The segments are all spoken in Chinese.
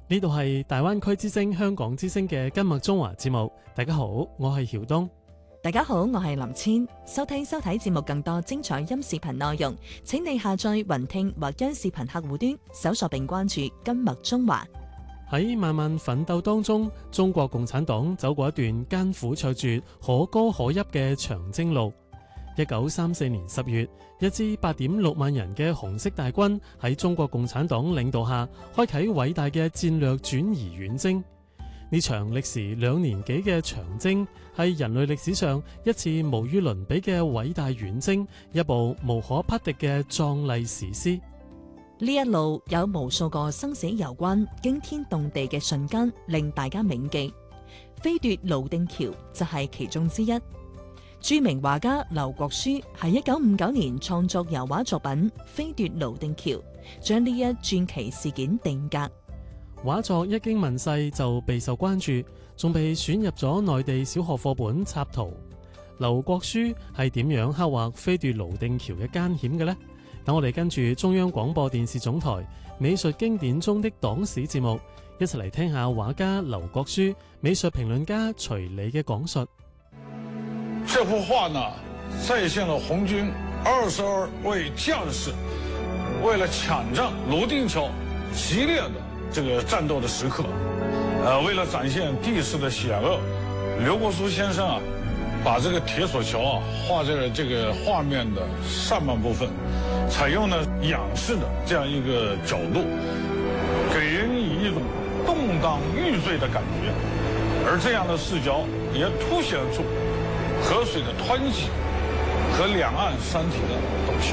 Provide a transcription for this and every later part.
呢度係大灣區之聲香港之聲嘅今麥中華節目。大家好，我係曉東。 大家好，我係林千。收睇節目更多精彩音視頻內容，請你下載雲聽或央視頻客戶端搜索並關注今麥中華。 喺漫漫奮鬥當中，中國共產黨走過一段艱苦卓絕、可歌可泣嘅長征路。1934年10月，一支8.6萬人嘅紅色大軍喺中國共產黨領導下，開啟偉大嘅戰略轉移遠征。呢場歷時2年幾嘅長征，係人類歷史上一次無與倫比嘅偉大遠征，一部無可匹敵嘅壯麗史詩。 呢一路有無數個生死攸關、驚天動地嘅瞬間，令大家銘記。飛奪瀘定橋就係其中之一。著名畫家劉國書喺1959年創作油畫作品《飛奪瀘定橋》，將呢一傳奇事件定格。 畫作一經問世就備受關注，仲被選入咗內地小學課本插圖。劉國書係點樣刻畫飛奪瀘定橋嘅艱險嘅呢？等我哋跟住中央廣播電視總台美術經典中的黨史節目，一齊嚟聽下畫家劉國書、美術評論家徐理嘅講述。 這幅畫呢，再現了紅軍22位將士為了搶佔瀘定橋激烈的這個戰鬥的時刻。為了展現地勢的險惡，劉國書先生啊，把這個鐵索橋啊畫在了這個畫面的上半部分，採用了仰視的這樣一個角度，給人以一種動盪欲墜的感覺。而這樣的視角也凸顯出河水的湍急和兩岸山體的陡峭。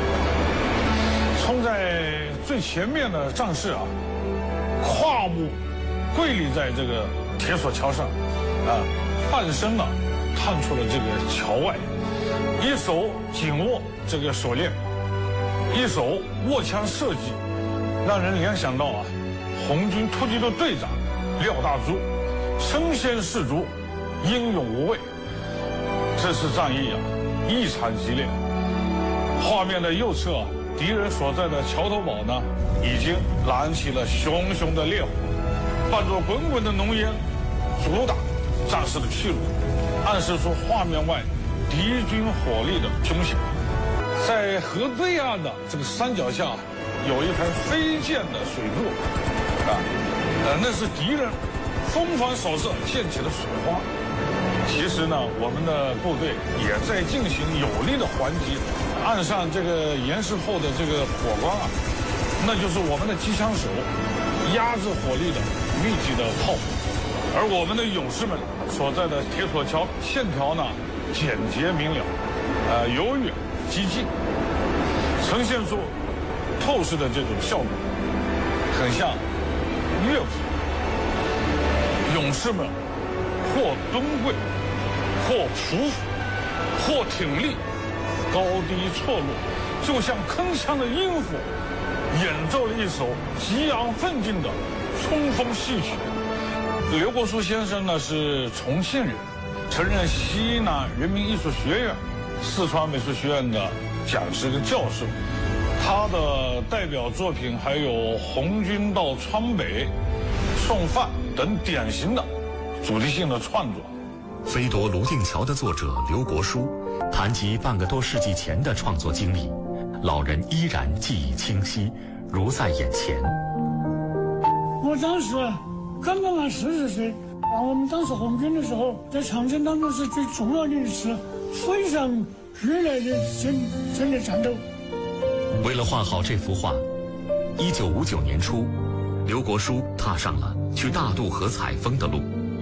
衝在最前面的戰士啊，胯部跪立在這個鐵索橋上，半身呢探出了這個橋外，一手緊握這個鎖鏈，一手握槍射擊，讓人聯想到啊，紅軍突擊隊隊長廖大銖身先士卒，英勇無畏。這次戰役啊，異常激烈。畫面的右側，敵人所在的橋頭堡呢，已經燃起了熊熊的烈火，伴着滾滾的濃煙，阻擋戰士的去路，暗示出畫面外敵軍火力的凶險。在河對岸的這個山腳下，有一排飛濺的水柱，那是敵人風帆掃射濺起的水花。其實呢，我們的部隊也在進行有力的還擊。岸上這個岩石後的這個火光啊，那就是我們的機槍手壓制火力的密集的炮火。而我們的勇士們所在的鐵索橋線條呢，簡潔明了，由遠及近，呈現出透視的這種效果，很像樂譜。勇士們或蹲跪，或匍匐，或挺立，高低錯落，就像鏗鏘的音符，演奏了一首激昂奮進的衝鋒戲曲。劉國書先生呢是重慶人，曾任西南人民藝術學院、四川美術學院的講師跟教授。他的代表作品還有《紅軍到川北》、《送飯》等典型的主題性的創作。 飛奪瀘定橋的作者劉國書談及半個多世紀前的創作經歷，老人依然記憶清晰，如在眼前。 我當時剛剛滿40歲，我們當時紅軍的時候，在長征當中是最重要的一次非常劇烈的真的戰鬥。 為了畫好這幅畫，1959年初，劉國書踏上了去大渡河採風的路。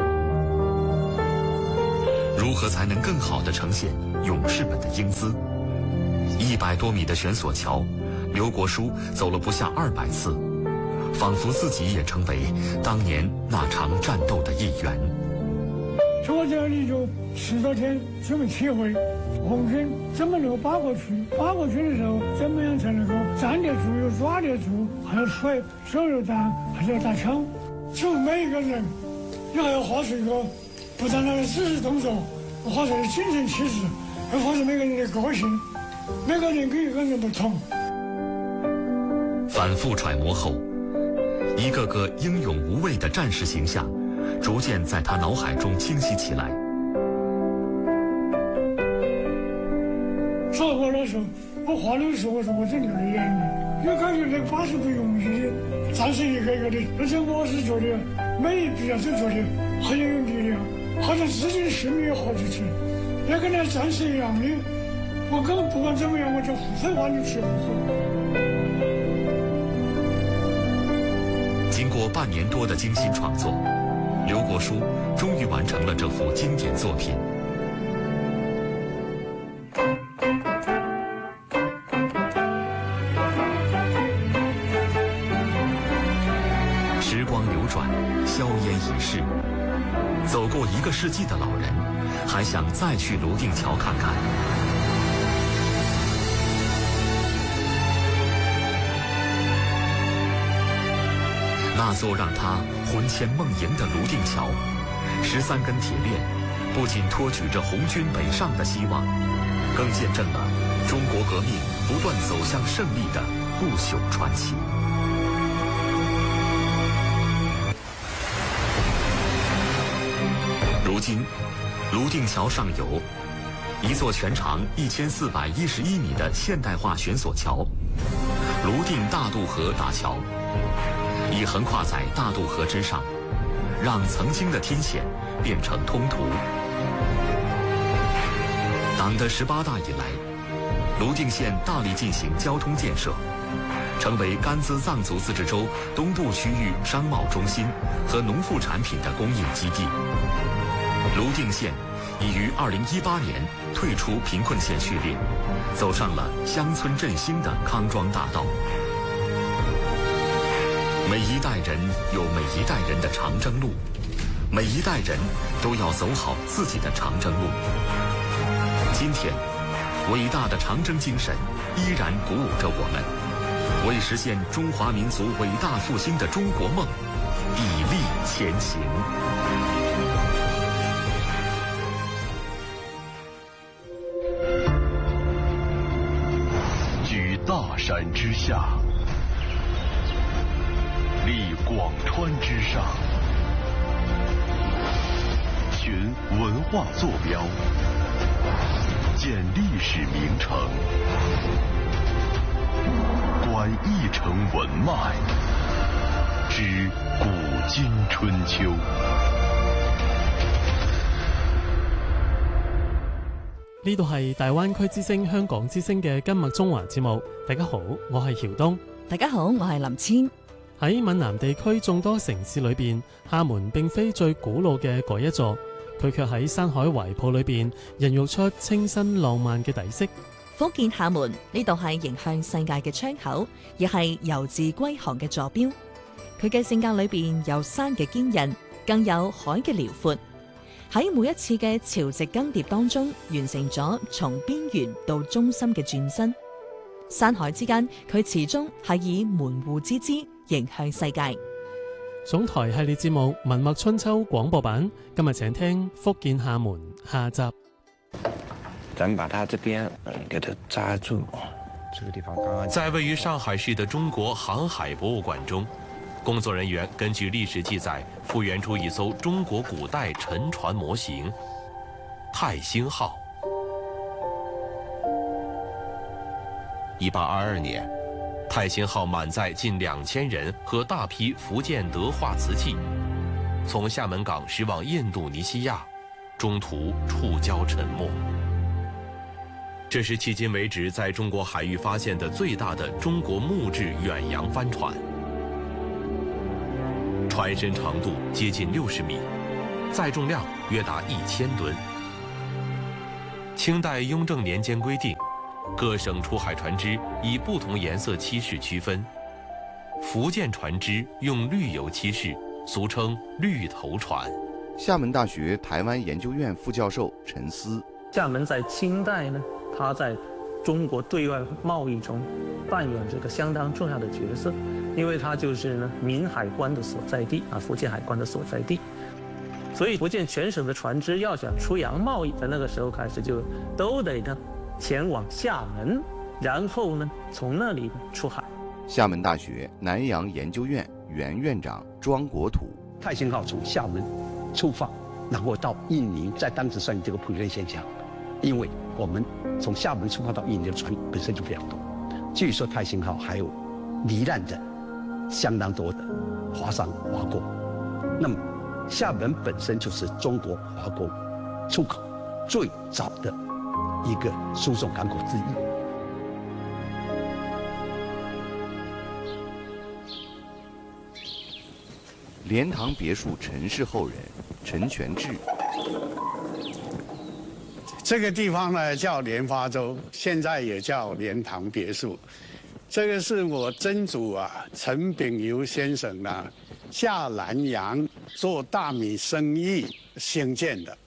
如何才能更好地呈現勇士們的英姿？100多米的懸索橋，劉國書走了不下200次，仿佛自己也成為當年那場戰鬥的一員。 坐這裡就10多天，就沒體會紅軍怎麼能夠扒過去？扒過去的時候，怎麼樣才能夠站得住，又抓得住，還要甩手榴彈，還要打槍。就每一個人，你還要畫出一個不單單是實時動作，畫出的精神氣質，還畫出每個人的個性，每個人跟一個人不同。 反覆揣摩後一个个英勇无畏的战士形象，逐渐在他脑海中清晰起来。 说过的时候，我话的时候，我说我真流泪眼泪，也感觉这把是不容易的，战士一个个的，而且我是觉得每一笔啊都觉得很有力量，好像自己的性命也活着去，也跟那战士一样的，我根本不管怎么样，我就很晚的去。 经过半年多的精心创作，刘国书终于完成了这幅经典作品。时光流转，硝烟已逝，走过1个世纪的老人，还想再去泸定桥看看。那座让他魂牵梦萦的泸定桥，13根铁链，不仅托举着红军北上的希望，更见证了中国革命不断走向胜利的不朽传奇。如今，泸定桥上有一座全长1411米的现代化悬索桥——泸定大渡河大桥。已横跨在大渡河之上，让曾经的天险变成通途。党的18大以来，泸定县大力进行交通建设，成为甘孜藏族自治州东部区域商贸中心和农副产品的供应基地。泸定县已于2018年退出贫困县序列，走上了乡村振兴的康庄大道。每一代人有每一代人的长征路，每一代人都要走好自己的长征路。今天，伟大的长征精神依然鼓舞着我们，为实现中华民族伟大复兴的中国梦砥砺前行。 居大山之下，立广川之上，寻文化坐标，见历史名城，观一城文脉，知古今春秋。 呢度係大灣區之聲香港之聲嘅今日中華節目。大家好，我係曉東。 大家好，我係林千。 喺閩南地區眾多城市裏邊，廈門並非最古老嘅嗰一座，佢卻喺山海懷抱裏邊孕育出清新浪漫嘅底色。 福建廈門呢度係迎向世界嘅窗口，亦係遊自歸航嘅坐標。佢嘅性格裏邊有山嘅堅韌，更有海嘅遼闊。喺每一次嘅潮汐更迭當中，完成咗從邊緣到中心嘅轉身。山海之間，佢始終係以門戶之姿迎向世界。 總台系列節目《文墨春秋》廣播版，今日請聽福建廈門下集。 咱們把它這邊給它紮住。這個地方剛剛在位於上海市的中國航海博物館中，工作人員根據歷史記載復原出一艘中國古代沉船模型——泰興號。1822年，泰興號滿載近2000人和大批福建德化瓷器，從廈門港駛往印度尼西亞，中途觸礁沉沒。這是迄今為止在中國海域發現的最大的中國木質遠洋帆船，船身長度接近60米，載重量約達1000噸。清代雍正年間規定，各省出海船隻以不同顏色漆飾區分，福建船隻用綠油漆飾，俗稱綠頭船。 廈門大學台灣研究院副教授陳思： 廈門在清代呢，它在中國對外貿易中扮演這個相當重要的角色，因為它就是呢閩海關的所在地啊，福建海關的所在地。所以福建全省的船隻要想出洋貿易，在那個時候開始就都得呢前往廈門，然後呢從那裡出海。 廈門大學南洋研究院原院长庄国土。 泰兴号从厦门出发，然后到印尼，在当时算这个普遍现象，因为我们从厦门出发到印尼的船本身就非常多，据说泰兴号还有罹难的相当多的华商华工。那么厦门本身就是中国华工出口最早的一个输送港口之一。 莲塘别墅陈氏后人陈全志。 这个地方呢叫莲花洲，现在也叫莲塘别墅。这个是我曾祖啊陈炳游先生呢下南洋做大米生意兴建的。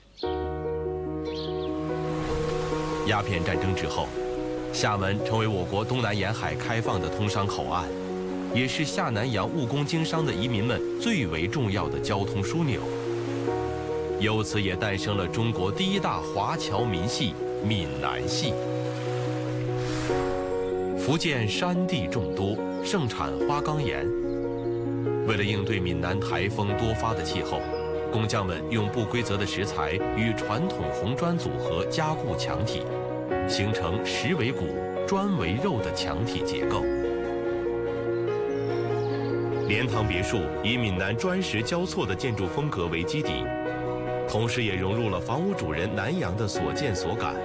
鸦片战争之后，厦门成为我国东南沿海开放的通商口岸，也是下南洋务工经商的移民们最为重要的交通枢纽。由此也诞生了中国第一大华侨民系闽南系。福建山地众多，盛产花岗岩。为了应对闽南台风多发的气候，工匠们用不规则的石材与传统红砖组合加固墙体，形成石为骨、砖为肉的墙体结构。莲塘别墅以闽南砖石交错的建筑风格为基底，同时也融入了房屋主人南洋的所见所感。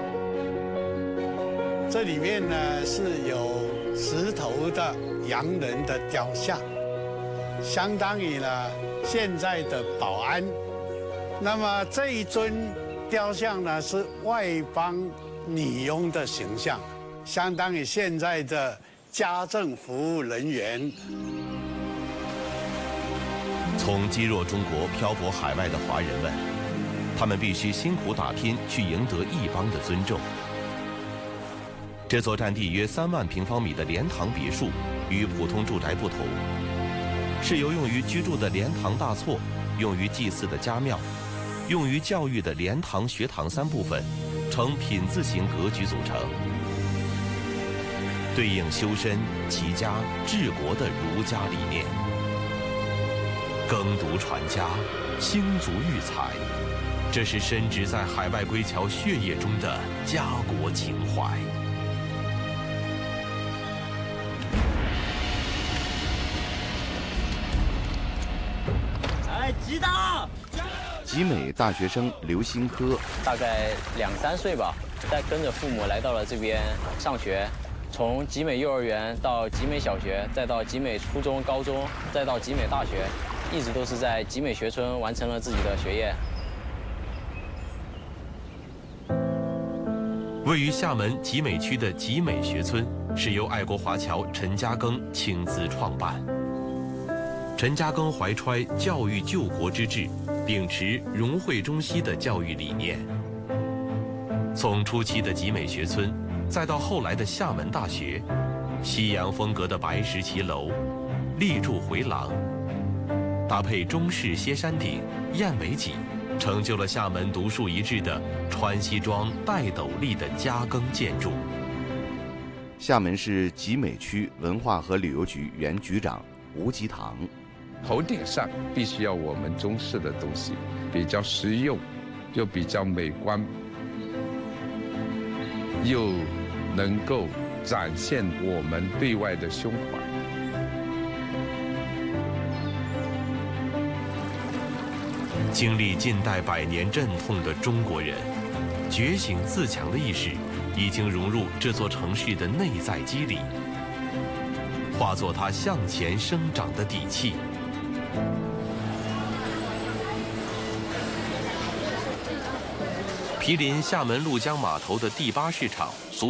这里面呢是有石头的洋人的雕像，相当于呢现在的保安。那么这一尊雕像呢是外邦女佣的形象，相当于现在的家政服务人员。 从积弱中国漂泊海外的华人们，他们必须辛苦打拼去赢得异邦的尊重。这座占地约3万平方米的莲塘别墅与普通住宅不同，是由用于居住的莲塘大厝、用于祭祀的家庙、用于教育的莲塘学堂3部分呈品字形格局组成，对应修身、齐家、治国的儒家理念。耕读传家，兴族育才，这是深植在海外归侨血液中的家国情怀。 吉大！ 集美大学生刘新科， 大概2、3岁吧，带跟着父母来到了这边上学，从集美幼儿园到集美小学，再到集美初中、高中，再到集美大学，一直都是在集美学村完成了自己的学业。 位于厦门集美区的集美学村是由爱国华侨陈嘉庚亲自创办。陈嘉庚怀揣教育救国之志，秉持融汇中西的教育理念。从初期的集美学村，再到后来的厦门大学，西洋风格的白石骑楼、立柱回廊，搭配中式歇山顶、燕尾脊，成就了厦门独树一帜的穿西装戴斗笠的嘉庚建筑。 厦门市集美区文化和旅游局原局长吴吉堂。 头顶上必须要我们中式的东西，比较实用，又比较美观，又能够展现我们对外的胸怀。 经历近代100年阵痛的中国人，觉醒自强的意识已经融入这座城市的内在肌理，化作它向前生长的底气。毗邻厦门鹭江码头的第8市场